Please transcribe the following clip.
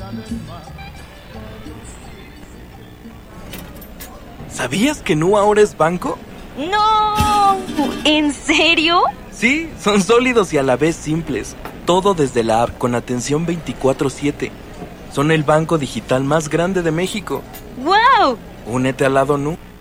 ¿Sabías que Nu ahora es banco? ¡No! ¿En serio? Sí, son sólidos y a la vez simples. Todo desde la app con atención 24/7. Son el banco digital más grande de México. ¡Guau! Únete al lado Nu.